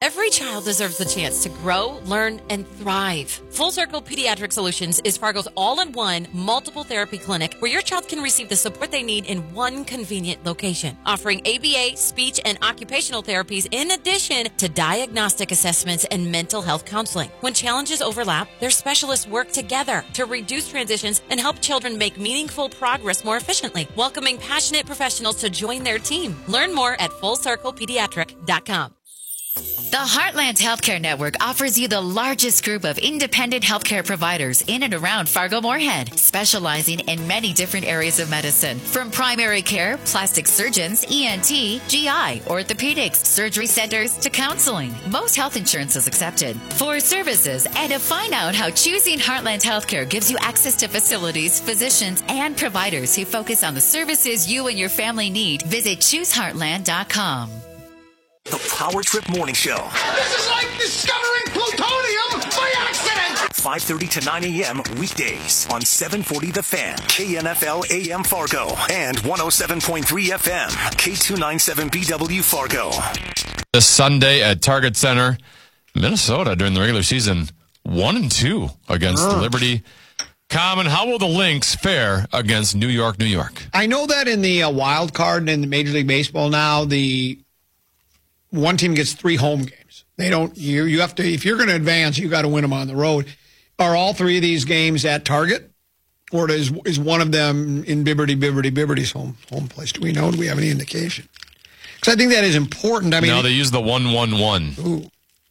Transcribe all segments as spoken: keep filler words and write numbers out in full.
Every child deserves the chance to grow, learn, and thrive. Full Circle Pediatric Solutions is Fargo's all-in-one multiple therapy clinic where your child can receive the support they need in one convenient location, offering A B A, speech, and occupational therapies in addition to diagnostic assessments and mental health counseling. When challenges overlap, their specialists work together to reduce transitions and help children make meaningful progress more efficiently, welcoming passionate professionals to join their team. Learn more at full circle pediatric dot com. The Heartland Healthcare Network offers you the largest group of independent healthcare providers in and around Fargo-Moorhead, specializing in many different areas of medicine, from primary care, plastic surgeons, E N T, G I, orthopedics, surgery centers, to counseling. Most health insurance is accepted. For services and to find out how choosing Heartland Healthcare gives you access to facilities, physicians, and providers who focus on the services you and your family need, visit choose heartland dot com. The Power Trip Morning Show. This is like discovering plutonium by accident. five thirty to nine a.m. weekdays on seven forty The Fan, K N F L A M Fargo, and one oh seven point three F M, K two ninety-seven B W Fargo. This Sunday at Target Center, Minnesota during the regular season, one and two against Urgh. Liberty Common. How will the Lynx fare against New York, New York? I know that in the uh, wild card in the Major League Baseball now, the one team gets three home games. They don't. You you have to if you're going to advance, you got to win them on the road. Are all three of these games at Target, or is is one of them in Bibberty Bibberty Bibberty's home home place? Do we know? Do we have any indication? Because I think that is important. I mean, no, they use the one one one. Ooh.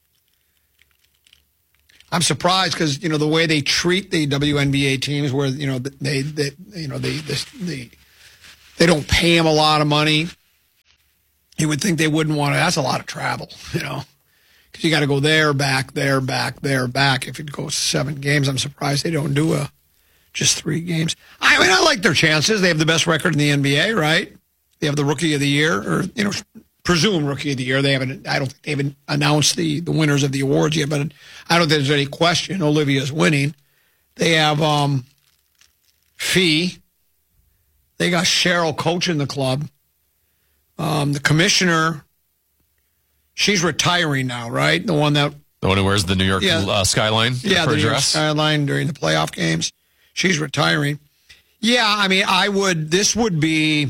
I'm surprised because you know the way they treat the W N B A teams, where you know they, they you know they they they, they don't pay them a lot of money. You would think they wouldn't want to. That's a lot of travel, you know, because you got to go there, back, there, back, there, back. If it goes seven games, I'm surprised they don't do a just three games. I mean, I like their chances. They have the best record in the N B A, right? They have the Rookie of the Year, or you know, presumed Rookie of the Year. They haven't. I don't think they haven't announced the the winners of the awards yet, but I don't think there's any question Olivia's winning. They have um, Fee. They got Cheryl coaching the club. Um, the commissioner, she's retiring now, right? The one that The one who wears the New York Yeah. uh, skyline yeah, for the a New York dress? skyline during the playoff games. She's retiring. Yeah, I mean, I would. This would be.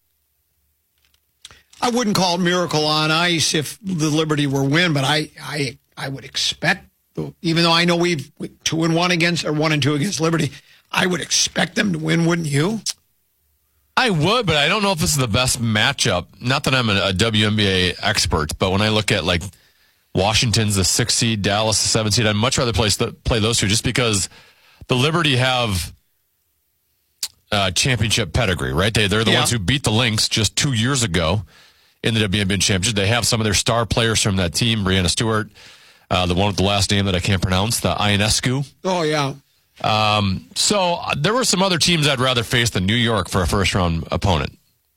I wouldn't call it Miracle on Ice if the Liberty were win, but I, I, I would expect, even though I know we've two and one against or one and two against Liberty, I would expect them to win, wouldn't you? I would, but I don't know if this is the best matchup. Not that I'm a, a W N B A expert, but when I look at like Washington's the six seed, Dallas the seven seed, I'd much rather play play those two just because the Liberty have uh, championship pedigree, right? They they're the Yeah. ones who beat the Lynx just two years ago in the W N B A championship. They have some of their star players from that team, Brianna Stewart, uh, the one with the last name that I can't pronounce, the Ionescu. Oh yeah. Um, so uh, there were some other teams I'd rather face than New York for a first round opponent.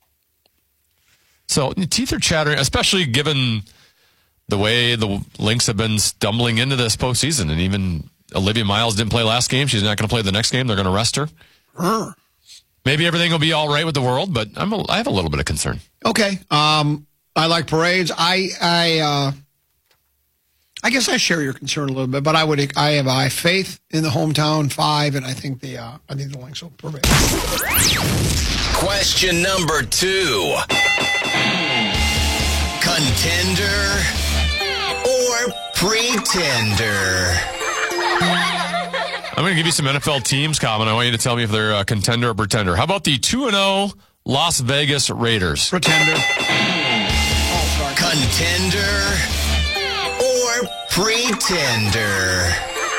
So teeth are chattering, especially given the way the Lynx have been stumbling into this postseason. And even Olivia Miles didn't play last game. She's not going to play the next game. They're going to rest her. Her. Maybe everything will be all right with the world, but I'm a, I have a little bit of concern. Okay. Um, I like parades. I I uh, I guess I share your concern a little bit, but I would I have I have faith in the hometown five, and I think the uh, I think the Lynx will prevail. Question number two. Contender or pretender? I'm going to give you some N F L teams, Colin. I want you to tell me if they're a contender or pretender. How about the two and oh Las Vegas Raiders? Pretender. Oh, sorry. Contender or pretender?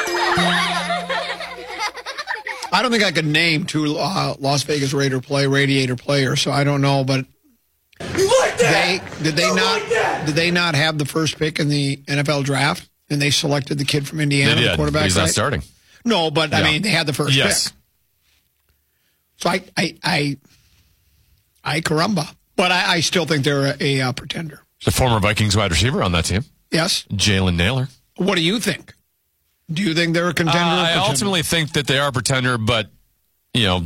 I don't think I could name two uh, Las Vegas Raider play Radiator players, so I don't know. But You like they that? did they You not like that? did they not have the first pick in the N F L draft, and they selected the kid from Indiana, They the did. quarterback? He's not right? starting. No, but I Yeah. mean they had the first Yes. pick. So I I I, I caramba, but I, I still think they're a, a, uh pretender. The former Vikings wide receiver on that team, Yes. Jalen Naylor. What do you think? Do you think they're a contender? Uh, or I pretender? ultimately think that they are a pretender, but, you know,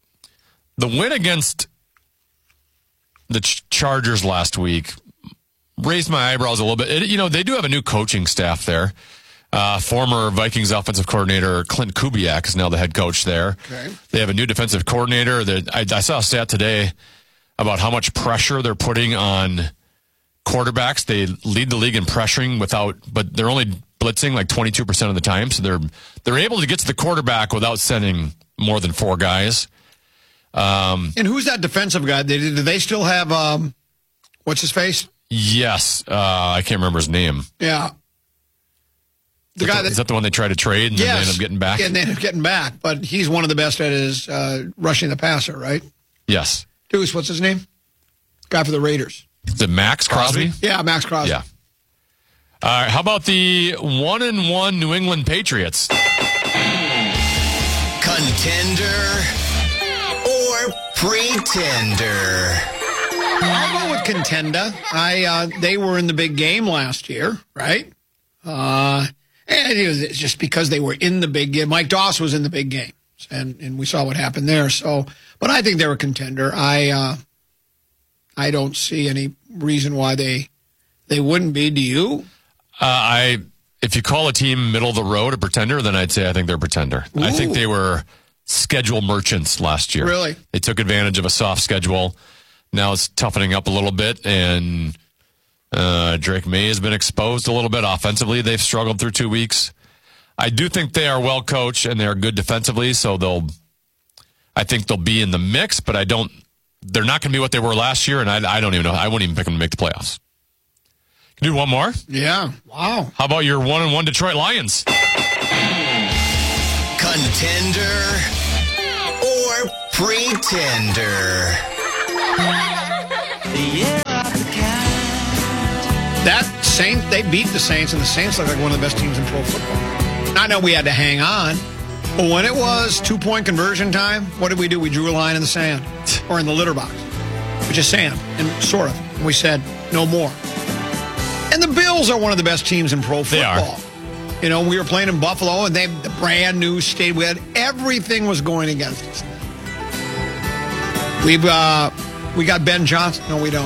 the win against the Ch- Chargers last week raised my eyebrows a little bit. It, you know, they do have a new coaching staff there. Uh, former Vikings offensive coordinator Clint Kubiak is now the head coach there. Okay. They have a new defensive coordinator. That I, I saw a stat today about how much pressure they're putting on quarterbacks. They lead the league in pressuring without, but they're only blitzing like twenty-two percent of the time. So they're they're able to get to the quarterback without sending more than four guys. Um, and who's that defensive guy? Do they, do they still have, um, what's his face? Yes. Uh, I can't remember his name. Yeah. The is guy that, that, is that the one they tried to trade and yes, then they end up getting back? and they end up getting back. But he's one of the best at his uh, rushing the passer, right? Yes. Deuce, what's his name? Guy for the Raiders. Is it Max Crosby? Yeah, Max Crosby. Yeah. All right. How about the one and one New England Patriots? Contender or pretender? I'll go with contender. I uh, they were in the big game last year, right? Uh, and it was it's just because they were in the big game. Mike Doss was in the big game, and and we saw what happened there. So, but I think they're a contender. I uh, I don't see any reason why they they wouldn't be. Do you? Uh, I if you call a team middle of the road a pretender, then I'd say I think they're a pretender. Ooh. I think they were schedule merchants last year. Really? They took advantage of a soft schedule. Now it's toughening up a little bit, and uh, Drake May has been exposed a little bit offensively. They've struggled through two weeks. I do think they are well coached and they are good defensively, so they'll. I think they'll be in the mix, but I don't. They're not going to be what they were last year, and I, I don't even know. I wouldn't even pick them to make the playoffs. Can you do one more? Yeah. Wow. How about your one and one Detroit Lions? Contender or pretender? That Saints, they beat the Saints, and the Saints look like one of the best teams in pro football. I know we had to hang on, but when it was two-point conversion time, what did we do? We drew a line in the sand, or in the litter box, which is sand, and sort of. And we said, no more. And the Bills are one of the best teams in pro football. They are. You know, we were playing in Buffalo, and they the brand new stadium. We had everything was going against us. We've uh, we got Ben Johnson. No, we don't.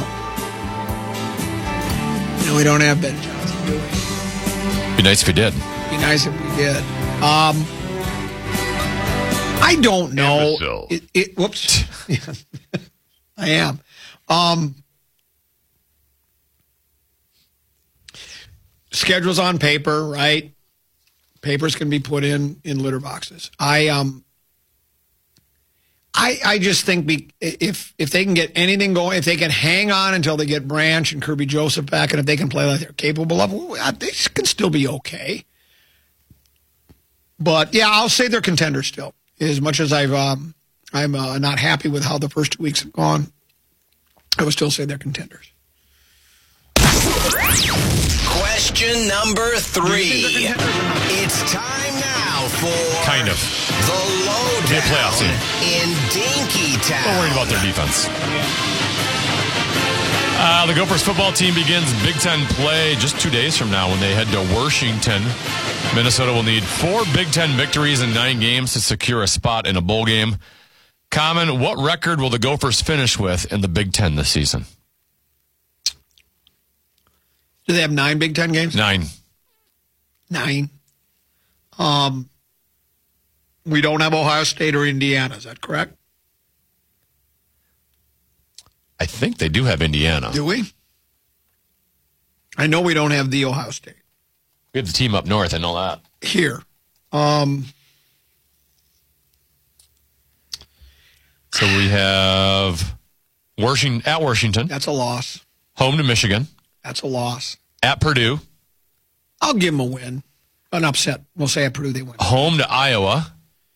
No, we don't have Ben Johnson, do we? Be nice if we did. Be nice if we did. Um, I don't know. It, it, whoops. I am. Um, schedules on paper, right? Papers can be put in in litter boxes. I um. I, I just think be, if if they can get anything going, if they can hang on until they get Branch and Kirby Joseph back, and if they can play like they're capable of, they can still be okay. But yeah, I'll say they're contenders still. As much as I've um, I'm uh, not happy with how the first two weeks have gone, I would still say they're contenders. Question number three. It's time now for Kind of. the lowdown Be a playoff team. in Dinkytown. Don't worry about their defense. Uh, the Gophers football team begins Big Ten play just two days from now when they head to Washington. Minnesota will need four Big Ten victories in nine games to secure a spot in a bowl game. Common, what record will the Gophers finish with in the Big Ten this season? Do they have nine Big Ten games? Nine. Nine. Um, we don't have Ohio State or Indiana. Is that correct? I think they do have Indiana. Do we? I know we don't have the Ohio State. We have the team up north, I know that. Here. Um, So we have Washington at Washington, that's a loss. home to Michigan, That's a loss. at Purdue, I'll give them a win. An upset. We'll say at Purdue they win. home to Iowa,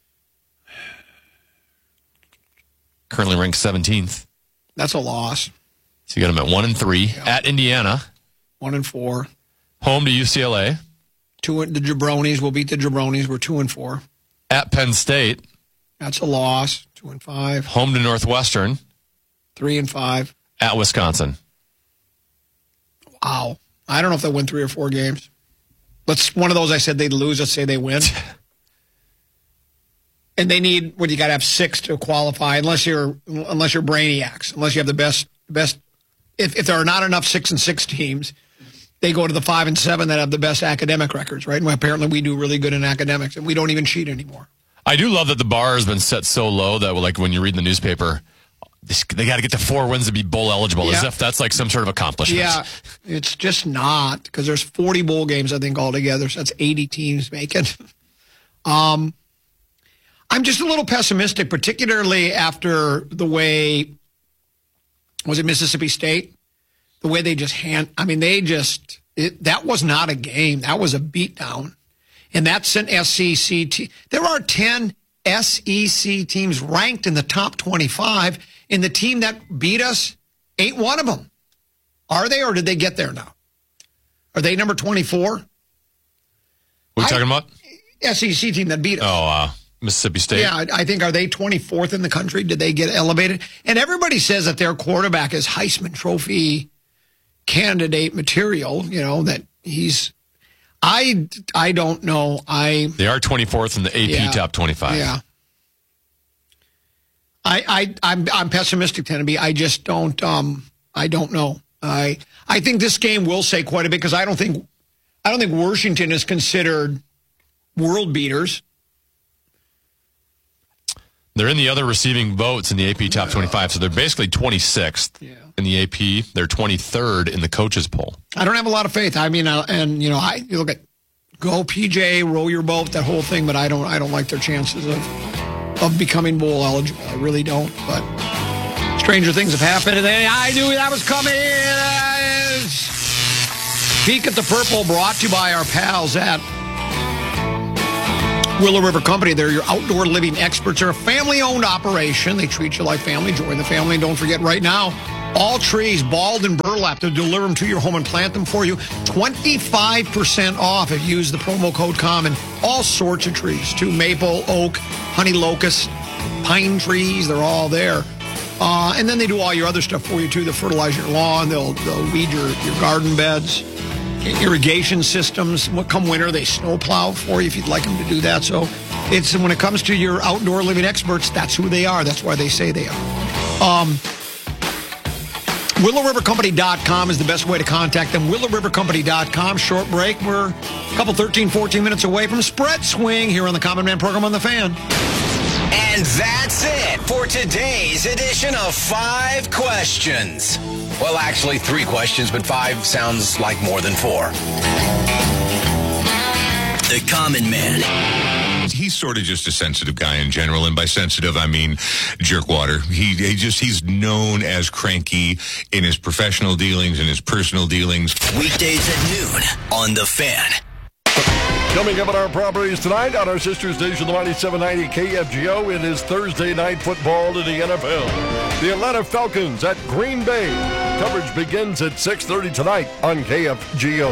currently ranked seventeenth. That's a loss. So you got them at one and three. At Indiana, One and four. home to U C L A, Two. The Jabronis. We'll beat the Jabronis. We're two and four. at Penn State, That's a loss. Two and five. home to Northwestern, Three and five. at Wisconsin. Wow. I don't know if they'll win three or four games. Let's one of those I said they'd lose. Let's say they win. And they need what you got to have six to qualify, unless you're unless you're brainiacs, unless you have the best best if, if there are not enough six and six teams, they go to the five and seven that have the best academic records, right? And apparently we do really good in academics, and we don't even cheat anymore. I do love that the bar has been set so low that, like, when you read the newspaper, they got to get to four wins to be bowl eligible, yeah. as if that's like some sort of accomplishment. Yeah, it's just not, because there's forty bowl games, I think, altogether, so that's eighty teams making. Um, I'm just a little pessimistic, particularly after the way, was it Mississippi State? The way they just hand, I mean, they just, it, that was not a game. That was a beatdown. And that's an S E C team. There are ten S E C teams ranked in the top twenty-five, and the team that beat us ain't one of them. Are they, or did they get there now? Are they number twenty-four? What are you talking about? S E C team that beat us. Oh, uh, Mississippi State. Yeah, I, I think, are they twenty-fourth in the country? Did they get elevated? And everybody says that their quarterback is Heisman Trophy candidate material, you know, that he's, I, I don't know. I They are twenty-fourth in the A P yeah, top twenty-five. Yeah. I, I, I'm, I'm pessimistic, Tenneby. I just don't, um, I don't know. I, I think this game will say quite a bit, because I don't think, I don't think Washington is considered world beaters. They're in the other receiving votes in the A P top yeah. twenty-five, so they're basically twenty-sixth yeah. in the A P. They're twenty-third in the coaches poll. I don't have a lot of faith. I mean, uh, and you know, I you look at go P J, row your boat, that whole thing, but I don't, I don't like their chances of of becoming bowl eligible. I really don't. But stranger things have happened, and I knew that was coming. Peek at the Purple, brought to you by our pals at Willow River Company. They're your outdoor living experts. They're a family-owned operation. They treat you like family. Join the family. And don't forget, right now, all trees, bald and burlap, they'll deliver them to your home and plant them for you. twenty-five percent off if you use the promo code COMMON. All sorts of trees, too. Maple, oak, honey locust, pine trees, they're all there. Uh, and then they do all your other stuff for you, too. They'll fertilize your lawn. They'll, they'll weed your, your garden beds. Irrigation systems. Come winter, they snow plow for you if you'd like them to do that. So it's when it comes to your outdoor living experts, that's who they are. That's why they say they are. Um, Willow River Company dot com is the best way to contact them. Willow River Company dot com. Short break. We're a couple thirteen, fourteen minutes away from Spread Swing here on the Common Man program on The Fan. And that's it for today's edition of Five Questions. Well, actually, three questions, but five sounds like more than four. The Common Man. He's sort of just a sensitive guy in general, and by sensitive, I mean jerkwater. He, he just he's known as cranky in his professional dealings and his personal dealings. Weekdays at noon on The Fan. Coming up at our properties tonight on our sister station, the ninety-seven ninety K F G O, it is Thursday night football to the N F L. The Atlanta Falcons at Green Bay. Coverage begins at six thirty tonight on K F G O.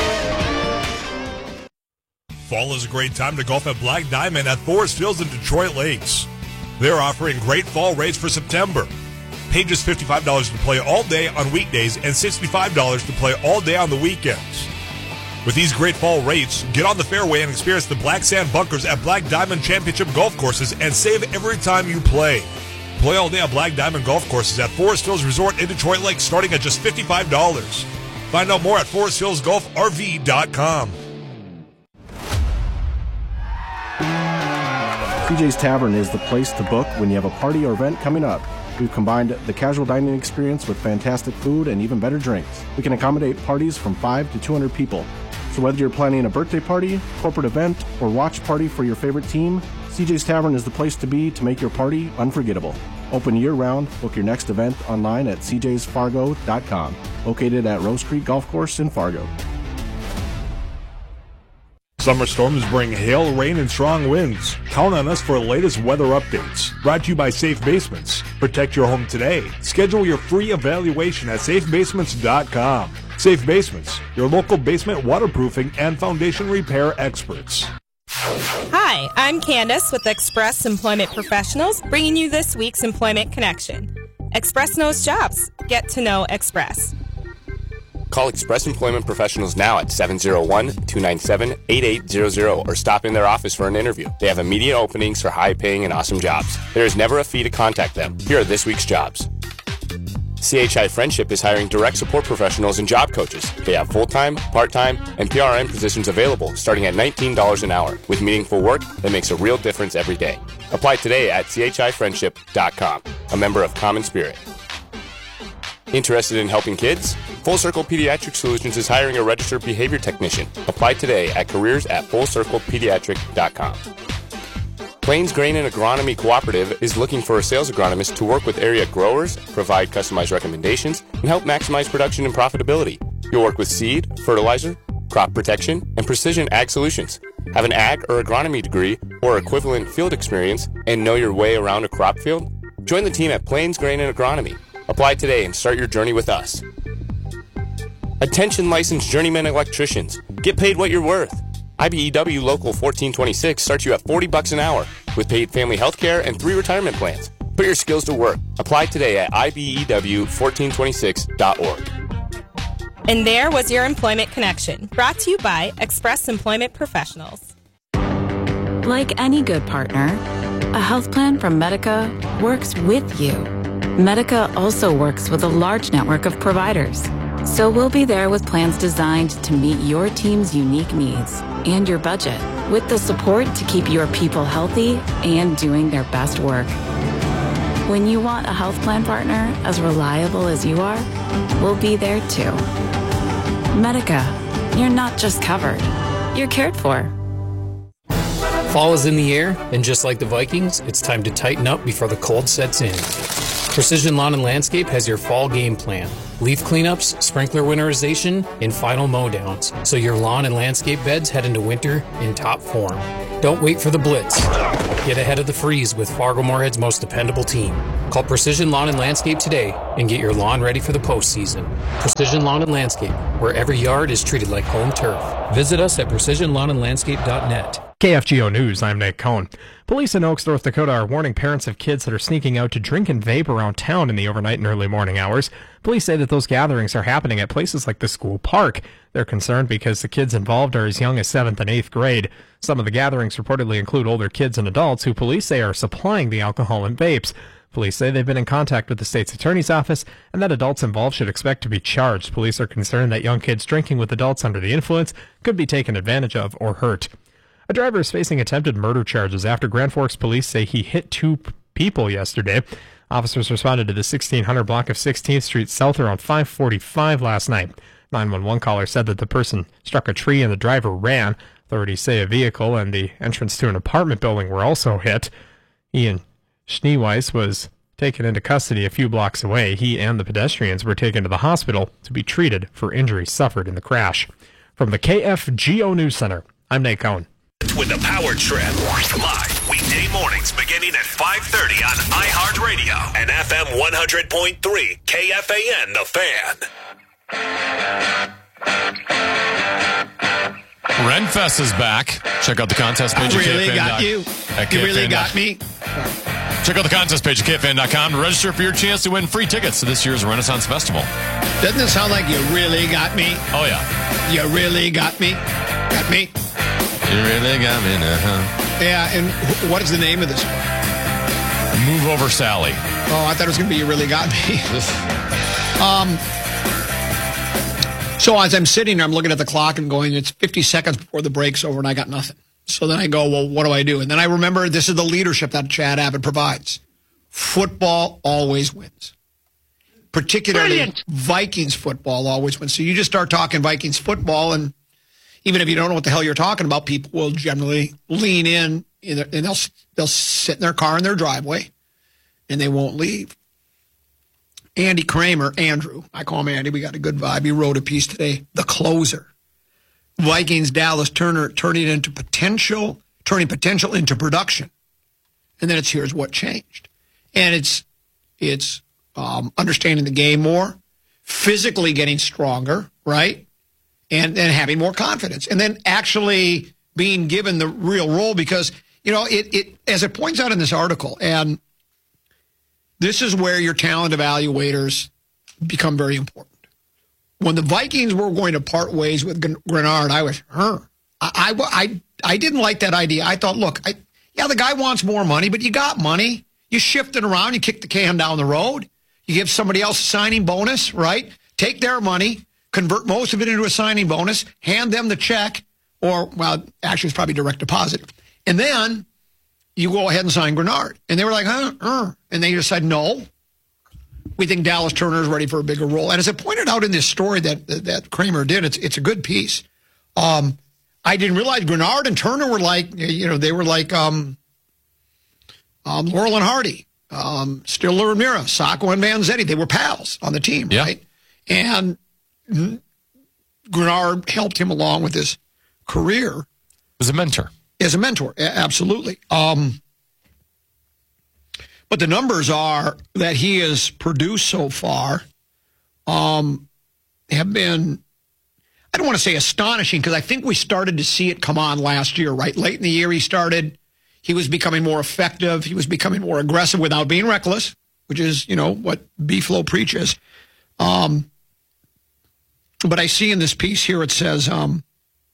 Fall is a great time to golf at Black Diamond at Forest Hills and Detroit Lakes. They're offering great fall rates for September. Pay just fifty-five dollars to play all day on weekdays and sixty-five dollars to play all day on the weekends. With these great fall rates, get on the fairway and experience the black sand bunkers at Black Diamond Championship golf courses and save every time you play. Play all day at Black Diamond golf courses at Forest Hills Resort in Detroit Lakes starting at just fifty-five dollars. Find out more at forest hills golf r v dot com. C J's Tavern is the place to book when you have a party or event coming up. We've combined the casual dining experience with fantastic food and even better drinks. We can accommodate parties from five to two hundred people. So whether you're planning a birthday party, corporate event, or watch party for your favorite team, C J's Tavern is the place to be to make your party unforgettable. Open year-round. Book your next event online at c j's fargo dot com. Located at Rose Creek Golf Course in Fargo. Summer storms bring hail, rain, and strong winds. Count on us for the latest weather updates. Brought to you by Safe Basements. Protect your home today. Schedule your free evaluation at safe basements dot com. Safe Basements, your local basement waterproofing and foundation repair experts. Hi, I'm Candace with Express Employment Professionals, bringing you this week's Employment Connection. Express knows jobs. Get to know Express. Call Express Employment Professionals now at seven oh one, two nine seven, eight eight zero zero or stop in their office for an interview. They have immediate openings for high-paying and awesome jobs. There is never a fee to contact them. Here are this week's jobs. C H I Friendship is hiring direct support professionals and job coaches. They have full-time, part-time, and P R N positions available starting at nineteen dollars an hour with meaningful work that makes a real difference every day. Apply today at C H I friendship dot com, a member of Common Spirit. Interested in helping kids? Full Circle Pediatric Solutions is hiring a registered behavior technician. Apply today at careers at full circle pediatric dot com. Plains Grain and Agronomy Cooperative is looking for a sales agronomist to work with area growers, provide customized recommendations, and help maximize production and profitability. You'll work with seed, fertilizer, crop protection, and precision ag solutions. Have an ag or agronomy degree or equivalent field experience and know your way around a crop field? Join the team at Plains Grain and Agronomy. Apply today and start your journey with us. Attention licensed journeyman electricians. Get paid what you're worth. I B E W Local fourteen twenty-six starts you at forty bucks an hour with paid family health care and three retirement plans. Put your skills to work. Apply today at I B E W fourteen twenty-six dot org. And there was your Employment Connection, brought to you by Express Employment Professionals. Like any good partner, a health plan from Medica works with you. Medica also works with a large network of providers. So we'll be there with plans designed to meet your team's unique needs and your budget, with the support to keep your people healthy and doing their best work. When you want a health plan partner as reliable as you are, we'll be there too. Medica, you're not just covered, you're cared for. Fall is in the air, and just like the Vikings, it's time to tighten up before the cold sets in. Precision Lawn and Landscape has your fall game plan. Leaf cleanups, sprinkler winterization, and final mow-downs, so your lawn and landscape beds head into winter in top form. Don't wait for the blitz. Get ahead of the freeze with Fargo-Moorhead's most dependable team. Call Precision Lawn and Landscape today and get your lawn ready for the postseason. Precision Lawn and Landscape, where every yard is treated like home turf. Visit us at precision lawn and landscape dot net. K F G O News, I'm Nate Cohn. Police in Oaks, North Dakota are warning parents of kids that are sneaking out to drink and vape around town in the overnight and early morning hours. Police say that those gatherings are happening at places like the school park. They're concerned because the kids involved are as young as seventh and eighth grade. Some of the gatherings reportedly include older kids and adults who police say are supplying the alcohol and vapes. Police say they've been in contact with the state's attorney's office and that adults involved should expect to be charged. Police are concerned that young kids drinking with adults under the influence could be taken advantage of or hurt. A driver is facing attempted murder charges after Grand Forks police say he hit two p- people yesterday. Officers responded to the sixteen hundred block of sixteenth Street South around five forty-five last night. nine one one caller said that the person struck a tree and the driver ran. Authorities say a vehicle and the entrance to an apartment building were also hit. Ian Schneeweiss was taken into custody a few blocks away. He and the pedestrians were taken to the hospital to be treated for injuries suffered in the crash. From the K F G O News Center, I'm Nate Cohn. With the Power Trip, live weekday mornings beginning at five thirty on iHeartRadio and F M one hundred point three K F A N, The Fan. Renfest is back. Check out the contest page. I really at got you. You really got me. Check out the contest page at K F A N dot com to register for your chance to win free tickets to this year's Renaissance Festival. Doesn't it sound like you really got me? Oh, yeah. You really got me? Got me? You really got me now, huh? Yeah, and what is the name of this one? Move Over Sally. Oh, I thought it was going to be You Really Got Me. um. So as I'm sitting there, I'm looking at the clock and going, it's fifty seconds before the break's over, and I got nothing. So then I go, well, what do I do? And then I remember this is the leadership that Chad Abbott provides. Football always wins. Particularly Brilliant. Vikings football always wins. So you just start talking Vikings football, and even if you don't know what the hell you're talking about, people will generally lean in, and they'll they'll sit in their car in their driveway, and they won't leave. Andy Kramer, Andrew, I call him Andy, we got a good vibe. He wrote a piece today, The Closer. Vikings Dallas Turner turning into potential, turning potential into production. And then it's here's what changed. And it's it's um, understanding the game more, physically getting stronger, right? And then having more confidence. And then actually being given the real role because, you know, it, it as it points out in this article, and this is where your talent evaluators become very important. When the Vikings were going to part ways with Grenard, I was, huh. I, I, I, I didn't like that idea. I thought, look, I, yeah, the guy wants more money, but you got money. You shift it around. You kick the can down the road. You give somebody else a signing bonus, right? Take their money, convert most of it into a signing bonus, hand them the check, or, well, actually it's probably direct deposit. And then you go ahead and sign Grenard. And they were like, huh? Uh. And they decided, no, we think Dallas Turner is ready for a bigger role. And as I pointed out in this story that that Kramer did, it's it's a good piece. Um, I didn't realize Grenard and Turner were like, you know, they were like um, um, Laurel and Hardy, um, Stiller and Mira, Sacco and Vanzetti. They were pals on the team, yeah. right? And Grenard helped him along with his career. As a mentor. As a mentor, absolutely. Um, but the numbers are that he has produced so far um, have been, I don't want to say astonishing, because I think we started to see it come on last year, right? Late in the year he started. He was becoming more effective. He was becoming more aggressive without being reckless, which is, you know, what B-Flow preaches. Um, but I see in this piece here, it says... Um,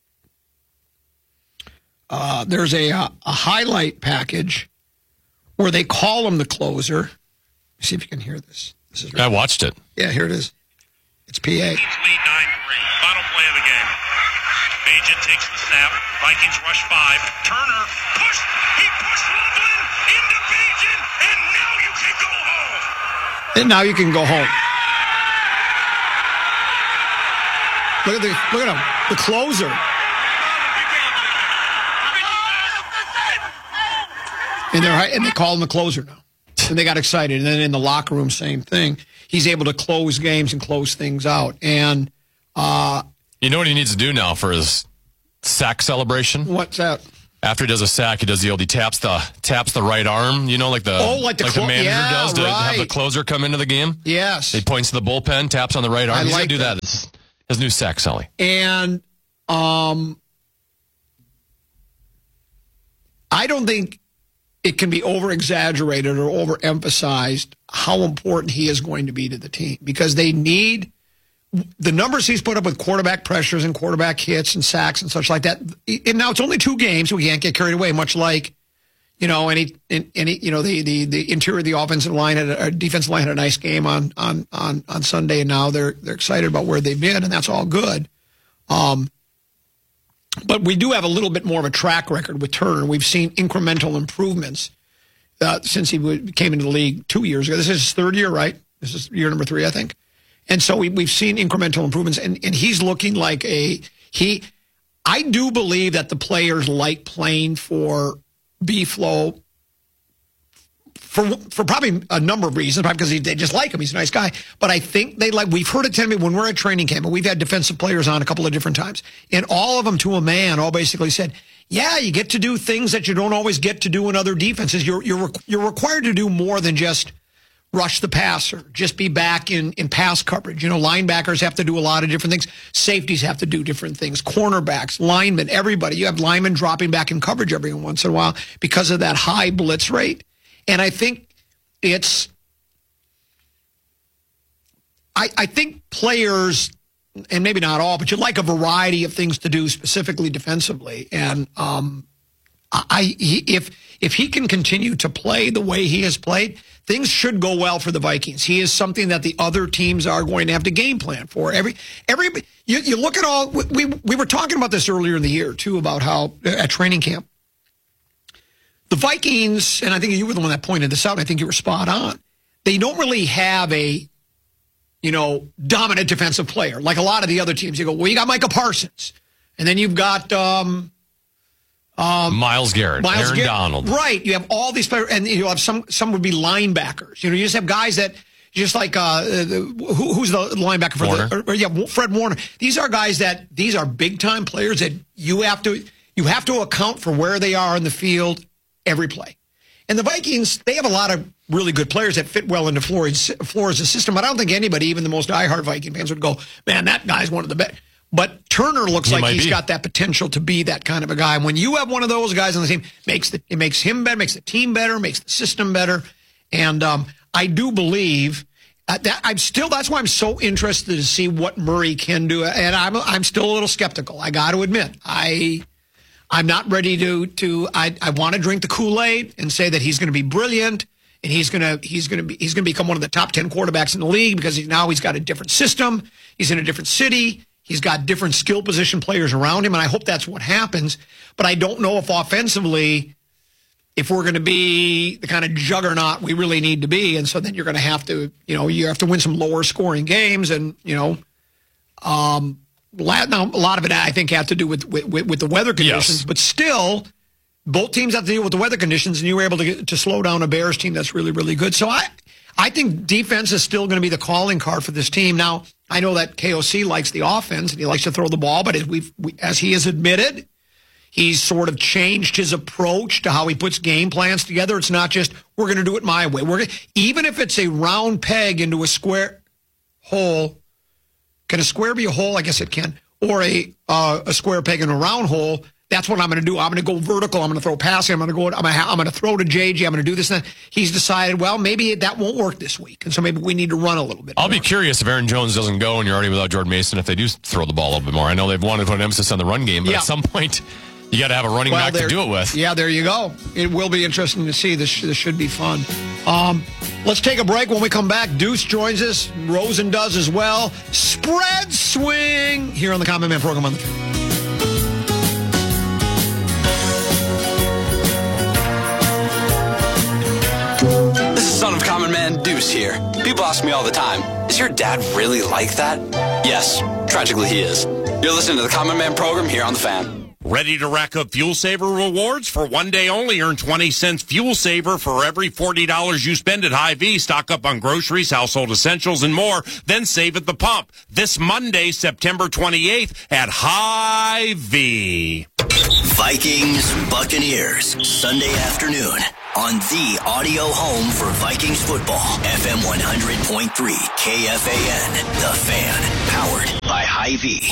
Uh, there's a, a a highlight package where they call him the closer. Let's see if you can hear this. This is right. I watched it. Yeah, here it is. It's P A. Lead nine three. Final play of the game. Agent takes the snap. Vikings rush five. Turner pushed. He pushed Loveland into Bajan, and now you can go home. And now you can go home. Look at the look at him, the closer. And they're and they call him the closer now. And they got excited. And then in the locker room, same thing. He's able to close games and close things out. And uh, you know what he needs to do now for his sack celebration? What's that? After he does a sack, he does the old he taps the taps the right arm. You know, like the oh, like the, like clo- the manager yeah, does to right. have the closer come into the game. Yes. He points to the bullpen, taps on the right arm. I He's like gonna do that. that. This is his new sack celly. And um, I don't think it can be over-exaggerated or over-emphasized how important he is going to be to the team, because they need the numbers he's put up with quarterback pressures and quarterback hits and sacks and such like that. And now it's only two games, so we can't get carried away, much like, you know, any, any you know, the, the, the interior of the offensive line had a, or defensive line had a nice game on, on, on, on Sunday, and now they're, they're excited about where they've been, and that's all good. Um, But we do have a little bit more of a track record with Turner. We've seen incremental improvements uh, since he w- came into the league two years ago. This is his third year, right? This is year number three, I think. And so we, we've seen incremental improvements, and, and he's looking like a he. I do believe that the players like playing for B-Flow for for probably a number of reasons, probably because they just like him. He's a nice guy. But I think they like, we've heard it tell me when we're at training camp, and we've had defensive players on a couple of different times, and all of them to a man all basically said, yeah, you get to do things that you don't always get to do in other defenses. You're you're you're required to do more than just rush the passer, just be back in, in pass coverage. You know, linebackers have to do a lot of different things. Safeties have to do different things. Cornerbacks, linemen, everybody. You have linemen dropping back in coverage every once in a while because of that high blitz rate. And I think it's, I, I think players, and maybe not all, but you like a variety of things to do specifically defensively. And um, I, he, if if he can continue to play the way he has played, things should go well for the Vikings. He is something that the other teams are going to have to game plan for. Every every you, you look at all, we we were talking about this earlier in the year too, about how at training camp, the Vikings, and I think you were the one that pointed this out, and I think you were spot on, they don't really have a, you know, dominant defensive player like a lot of the other teams. You go, well, you got Micah Parsons, and then you've got um, um, Myles Garrett, Myles Aaron Garrett. Donald. Right. You have all these players, and you have some, some would be linebackers. You know, you just have guys that, just like, uh, who, who's the linebacker for Warner. the, or, or, yeah, Fred Warner. These are guys that, these are big time players that you have to, you have to account for where they are in the field every play. And the Vikings, they have a lot of really good players that fit well into Flores' Flores' system. But I don't think anybody, even the most diehard Viking fans, would go, man, that guy's one of the best. But Turner looks He like might he's be. got that potential to be that kind of a guy. And when you have one of those guys on the team, makes the, it makes him better, makes the team better, makes the system better. And um, I do believe uh, that I'm still. That's why I'm so interested to see what Murray can do. And I'm I'm still a little skeptical. I got to admit, I. I'm not ready to, to I, I want to drink the Kool-Aid and say that he's going to be brilliant and he's gonna he's gonna be he's gonna become one of the top ten quarterbacks in the league because he, now he's got a different system. He's in a different city. He's got different skill position players around him, and I hope that's what happens. But I don't know if offensively, if we're going to be the kind of juggernaut we really need to be, and so then you're going to have to, you know, you have to win some lower scoring games, and you know, um, now a lot of it I think had to do with with, with the weather conditions, yes. But still, both teams have to deal with the weather conditions, and you were able to get, to slow down a Bears team that's really really good. So I I think defense is still going to be the calling card for this team. Now I know that K O C likes the offense and he likes to throw the ball, but as we've we, as he has admitted, he's sort of changed his approach to how he puts game plans together. It's not just, we're going to do it my way. We're gonna, even if it's a round peg into a square hole, can a square be a hole? I guess it can. Or a uh, a square peg in a round hole. That's what I'm going to do. I'm going to go vertical. I'm going to throw passing. I'm going to go. I'm going to, I'm going to throw to J J. I'm going to do this and that. He's decided, well, maybe that won't work this week, and so maybe we need to run a little bit. I'll more. be curious if Aaron Jones doesn't go and you're already without Jordan Mason. If they do throw the ball a little bit more, I know they've wanted to put an emphasis on the run game, but Yeah. at some point, you got to have a running Well, back to there- do it with. Yeah, there you go. It will be interesting to see. This, this should be fun. Um, let's take a break. When we come back, Deuce joins us. Rosen does as well. Spread swing here on the Common Man program on the Fan. This is Son of Common Man Deuce here. People ask me all the time, is your dad really like that? Yes, tragically he is. You're listening to the Common Man program here on the Fan. Ready to rack up Fuel Saver rewards? For one day only, earn twenty cents Fuel Saver for every forty dollars you spend at Hy-Vee. Stock up on groceries, household essentials, and more. Then save at the pump. This Monday, September twenty-eighth at Hy-Vee. Vikings Buccaneers, Sunday afternoon on the audio home for Vikings football. F M one hundred point three K F A N, The Fan, powered by Hy-Vee.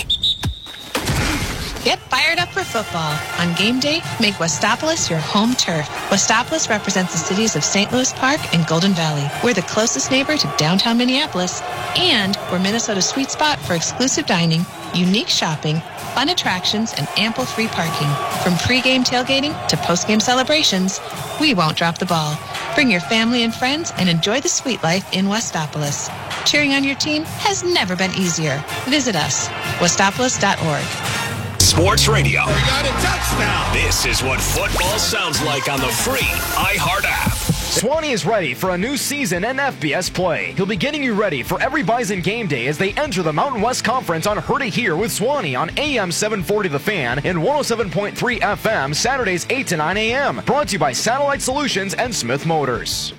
Get fired up for football. On game day, make Westopolis your home turf. Westopolis represents the cities of Saint Louis Park and Golden Valley. We're the closest neighbor to downtown Minneapolis, and we're Minnesota's sweet spot for exclusive dining, unique shopping, fun attractions, and ample free parking. From pregame tailgating to postgame celebrations, we won't drop the ball. Bring your family and friends and enjoy the sweet life in Westopolis. Cheering on your team has never been easier. Visit us, westopolis dot org. Sports Radio. We got a touchdown. This is what football sounds like on the free iHeart app. Swanee is ready for a new season in F B S play. He'll be getting you ready for every Bison game day as they enter the Mountain West Conference on Heard It Here with Swanee on A M seven forty The Fan and one oh seven point three F M Saturdays eight to nine a.m. Brought to you by Satellite Solutions and Smith Motors.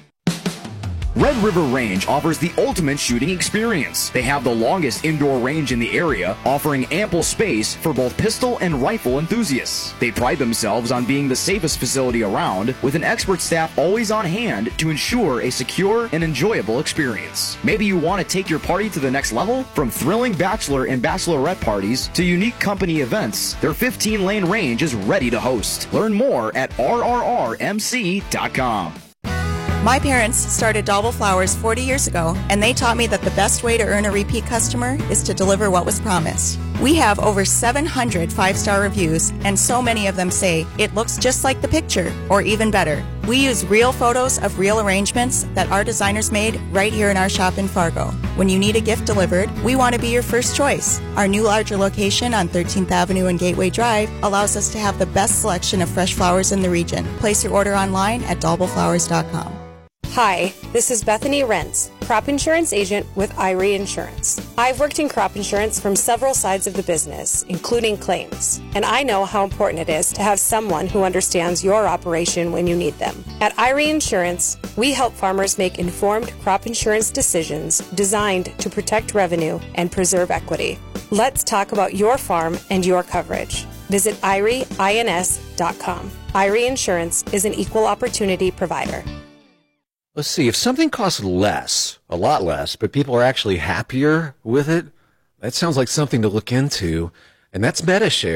Red River Range offers the ultimate shooting experience. They have the longest indoor range in the area, offering ample space for both pistol and rifle enthusiasts. They pride themselves on being the safest facility around, with an expert staff always on hand to ensure a secure and enjoyable experience. Maybe you want to take your party to the next level? From thrilling bachelor and bachelorette parties to unique company events, their fifteen-lane range is ready to host. Learn more at R R R M C dot com. My parents started Dauble Flowers forty years ago, and they taught me that the best way to earn a repeat customer is to deliver what was promised. We have over seven hundred five-star reviews, and so many of them say, it looks just like the picture, or even better. We use real photos of real arrangements that our designers made right here in our shop in Fargo. When you need a gift delivered, we want to be your first choice. Our new larger location on thirteenth Avenue and Gateway Drive allows us to have the best selection of fresh flowers in the region. Place your order online at dauble flowers dot com. Hi, this is Bethany Rentz, crop insurance agent with Irie Insurance. I've worked in crop insurance from several sides of the business, including claims, and I know how important it is to have someone who understands your operation when you need them. At Irie Insurance, we help farmers make informed crop insurance decisions designed to protect revenue and preserve equity. Let's talk about your farm and your coverage. Visit irie ins dot com. Irie Insurance is an equal opportunity provider. Let's see, if something costs less, a lot less, but people are actually happier with it, that sounds like something to look into, and that's MediShare.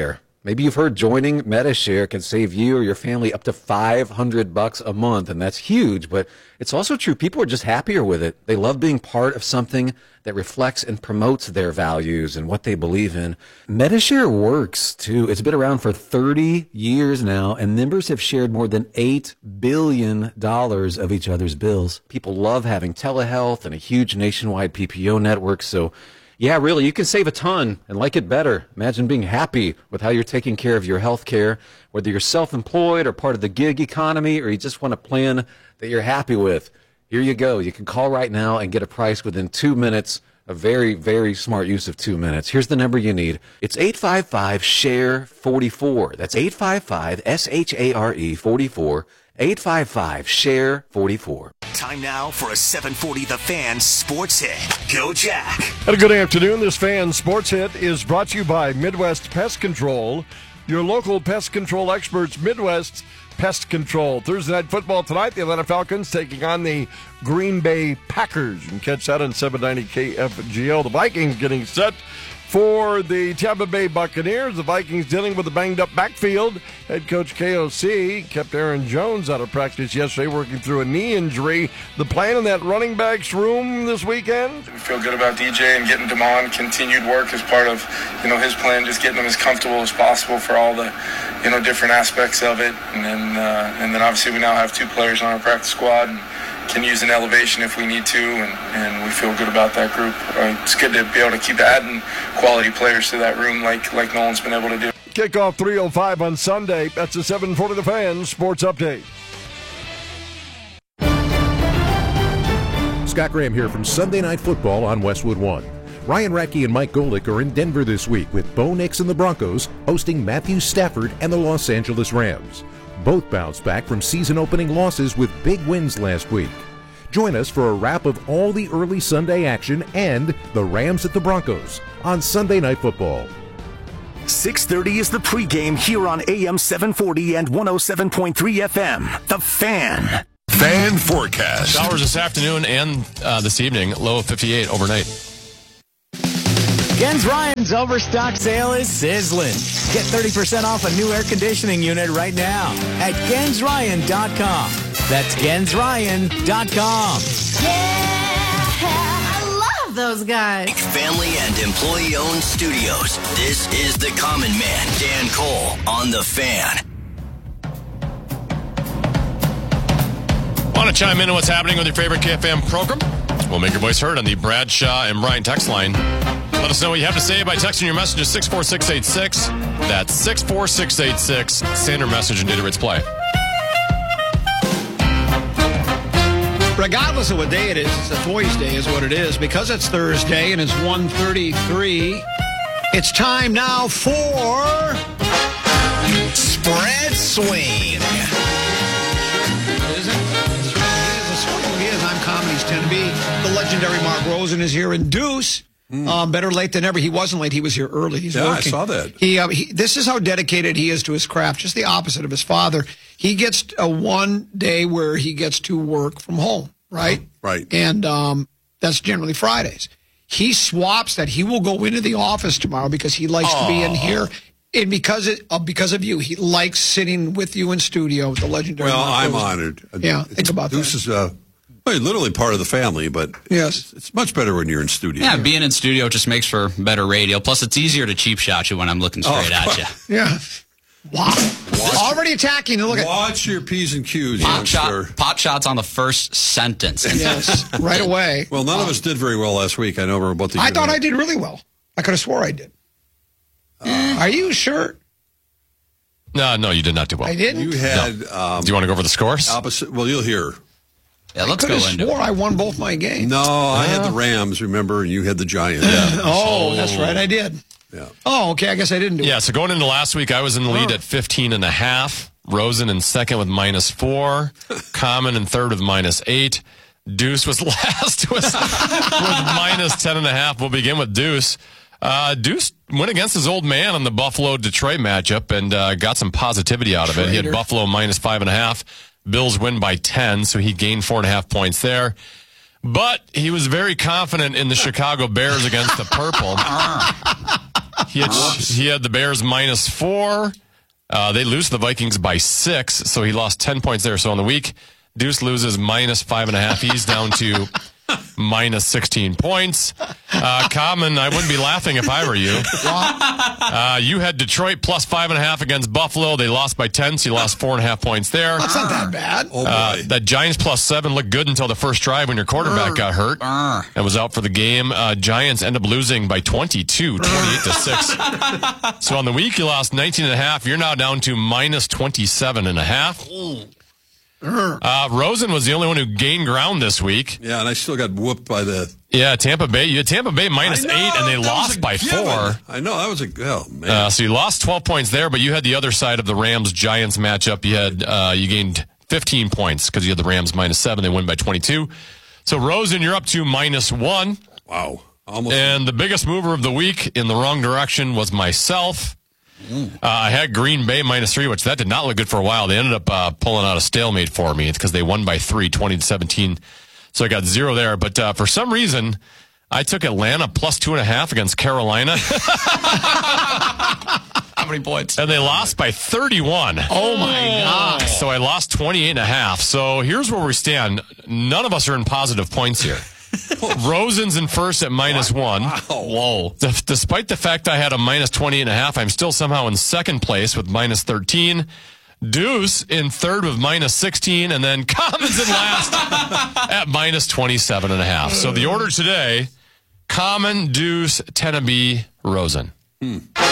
Maybe you've heard joining MediShare can save you or your family up to five hundred bucks a month, and that's huge, but it's also true. People are just happier with it. They love being part of something that reflects and promotes their values and what they believe in. MediShare works, too. It's been around for thirty years now, and members have shared more than eight billion dollars of each other's bills. People love having telehealth and a huge nationwide P P O network, so yeah, really, you can save a ton and like it better. Imagine being happy with how you're taking care of your health care, whether you're self-employed or part of the gig economy, or you just want a plan that you're happy with. Here you go. You can call right now and get a price within two minutes. A very, very smart use of two minutes. Here's the number you need. It's eight five five, S H A R E, forty-four. That's eight five five, S H A R E, forty-four. eight five five, S H A R E, forty-four. Time now for a seven forty The Fan Sports Hit. Go, Jack. And a good afternoon. This Fan Sports Hit is brought to you by Midwest Pest Control, your local pest control experts, Midwest Pest Control. Thursday Night Football tonight, the Atlanta Falcons taking on the Green Bay Packers. You can catch that on seven ninety K F G O. The Vikings getting set for the Tampa Bay Buccaneers. The Vikings dealing with a banged-up backfield. Head coach K O C kept Aaron Jones out of practice yesterday, working through a knee injury. The plan in that running backs room this weekend? We feel good about D J and getting Damon continued work as part of, you know, his plan, just getting him as comfortable as possible for all the, you know, different aspects of it. And then, uh, and then obviously we now have two players on our practice squad and can use an elevation if we need to, and, and we feel good about that group. Uh, it's good to be able to keep adding quality players to that room like like Nolan's been able to do. Kickoff three oh five on Sunday. That's the seven forty The Fan Sports Update. Scott Graham here from Sunday Night Football on Westwood One. Ryan Radke and Mike Golick are in Denver this week with Bo Nix and the Broncos hosting Matthew Stafford and the Los Angeles Rams. Both bounced back from season-opening losses with big wins last week. Join us for a wrap of all the early Sunday action and the Rams at the Broncos on Sunday Night Football. six thirty is the pregame here on A M seven forty and one oh seven point three F M. The Fan. Fan forecast. Showers this afternoon and uh, this evening. Low of fifty-eight overnight. Gens Ryan's Overstock sale is sizzling. Get thirty percent off a new air conditioning unit right now at gens ryan dot com. That's gens ryan dot com. Yeah, I love those guys. Family and employee-owned studios. This is the Common Man, Dan Cole, on The Fan. Want to chime in on what's happening with your favorite K F M program? We'll make your voice heard on the Bradshaw and Brian text line. Let us know what you have to say by texting your message to six four six eight six. That's six four six eight six. Send your message and data rates play. Regardless of what day it is, it's a Toys Day is what it is. Because it's Thursday and it's one thirty-three, it's time now for Spread Swing. Is it? He is a swing. He is. I'm Comedy's ten B. The legendary Mark Rosen is here, and Deuce. Mm. Um, better late than never. He wasn't late. He was here early. He's yeah, working. I saw that. He, uh, he, this is how dedicated he is to his craft. Just the opposite of his father. He gets a one day where he gets to work from home, right? Oh, right. And um, that's generally Fridays. He swaps that. He will go into the office tomorrow because he likes oh. to be in here. And because it, uh, because of you, he likes sitting with you in studio with the legendary. Well, Mark I'm Rosen. honored. Yeah, it's, think about Deuce that. is uh, well, literally part of the family, but yes, it's, it's much better when you're in studio. Yeah, being in studio just makes for better radio. Plus, it's easier to cheap shot you when I'm looking straight oh, at you. Yeah. Wow. Already attacking. Look at Watch your P's and Q's, Pop, shot, youngster. pop shots on the first sentence. Yes, right away. Well, none um, of us did very well last week. I know we're both. I thought I did really well. I could have swore I did. Uh, Are you sure? No, no, you did not do well. I didn't? You had. No. Um, do you want to go over the scores? Opposite. Well, you'll hear. Yeah, let's I go into it. I swore I won both my games. No, I had the Rams, remember, and you had the Giants. Yeah. oh, that's right, I did. Yeah. Oh, okay, I guess I didn't do yeah, it. so going into last week, I was in the lead oh. at fifteen and a half. Rosen in second with minus four. Common in third with minus eight. Deuce was last with, with minus ten and a half. We'll begin with Deuce. Uh, Deuce went against his old man on the Buffalo-Detroit matchup and uh, got some positivity out of it. He had Buffalo minus five and a half. Bills win by ten, so he gained four and a half points there. But he was very confident in the Chicago Bears against the Purple. he, had, he had the Bears minus four. Uh, they lose the Vikings by six, so he lost ten points there. So on the week, Deuce loses minus five and a half. He's down to minus sixteen points. Uh, Common, I wouldn't be laughing if I were you. Uh, you had Detroit plus five and a half against Buffalo. They lost by ten, so you lost four and a half points there. That's not that bad. Oh, boy. Uh, that Giants plus seven looked good until the first drive when your quarterback got hurt and was out for the game. Uh, Giants end up losing by twenty-two, twenty-eight to six. So on the week, you lost nineteen and a half. You're now down to minus twenty-seven and a half. Uh, Rosen was the only one who gained ground this week. Yeah, and I still got whooped by the... Yeah, Tampa Bay. You had Tampa Bay minus know, eight, and they lost by given. four. I know, that was a... Oh, man. Uh, so you lost twelve points there, but you had the other side of the Rams-Giants matchup. You had uh, you gained fifteen points because you had the Rams minus seven. They win by twenty-two. So, Rosen, you're up to minus one. Wow. Almost. And the biggest mover of the week in the wrong direction was myself. Uh, I had Green Bay minus three, which that did not look good for a while. They ended up uh, pulling out a stalemate for me because they won by three, twenty to seventeen. So I got zero there. But uh, for some reason, I took Atlanta plus two and a half against Carolina. How many points? And they lost by thirty-one. Oh, my God. So I lost twenty-eight and a half. So here's where we stand. None of us are in positive points here. Rosen's in first at minus one. Wow. Whoa. D- despite the fact I had a minus twenty and a half, I'm still somehow in second place with minus thirteen. Deuce in third with minus sixteen, and then Common's in last at minus twenty-seven and a half. So the order today, Common, Deuce, Tenneby, Rosen. Hmm.